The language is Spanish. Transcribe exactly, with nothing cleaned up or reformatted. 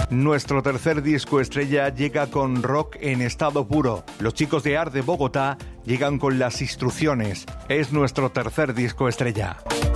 Nuestro tercer disco estrella llega con rock en estado puro. Los chicos de Art de Bogotá llegan con Las Instrucciones. Es nuestro tercer disco estrella.